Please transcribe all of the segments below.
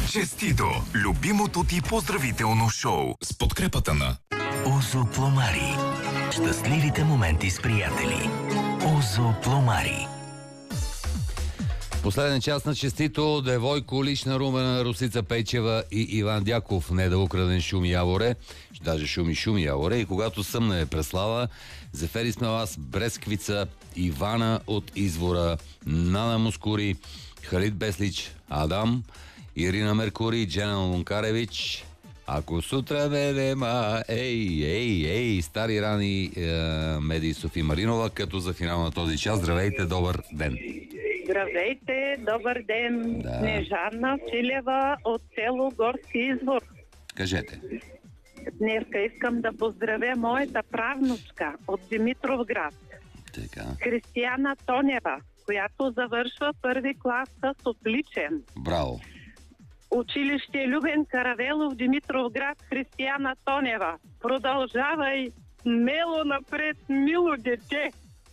Честито! Любимото ти поздравително шоу с подкрепата на Озо Пломари. Щастливите моменти с приятели. Озо Пломари. Последен час на Честито, Девойко, лична Румена, Русица Пейчева и Иван Дяков. Не да украден Шум Яворе, даже Шум Яворе. И когато съмне Преслава, Зефери сме вас, Бресквица, Ивана от Извора, Нана Мускури, Халид Беслич, Адам, Ирина Меркури, Джена Лункаревич. Ако сутра ме нема, ей, стари рани медии Софи Маринова, като за финал на този час. Здравейте, добър ден! Здравейте, добър ден! Да. Снежана Филева от село Горски Извор. Кажете. Днеска искам да поздравя моята правнучка от Димитровград, Така. Християна Тонева, която завършва първи клас с отличен. Браво! Училище Любен Каравелов, Димитровград, Християна Тонева. Продължавай смело напред, мило дете!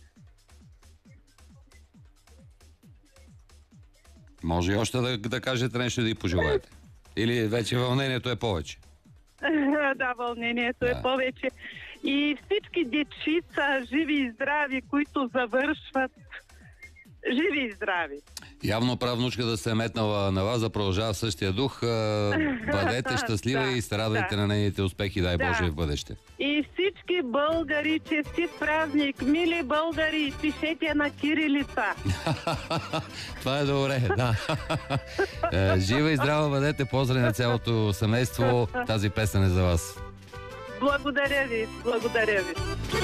Може и още да кажете нещо да й пожелаете. Или вече вълнението е повече? Да, вълнението е повече. И всички дечица, живи и здрави, които завършват, живи и здрави. Явно правнучка да се е метнала на вас, да продължава в същия дух. Бъдете щастлива и се радвайте на нейните успехи, дай Боже, в бъдеще. И всички българи, честит празник, мили българи, пишете на кирилица. Това е добре, да. Жива и здрава бъдете, поздрави на цялото семейство. Тази песен е за вас. Благодаря ви, благодаря ви.